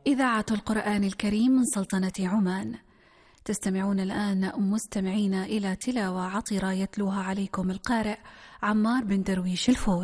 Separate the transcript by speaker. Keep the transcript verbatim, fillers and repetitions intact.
Speaker 1: إذاعة القرآن الكريم من سلطنة عمان. تستمعون الآن مستمعين إلى تلاوة عطرة يتلوها عليكم القارئ عمار بن درويش الفول.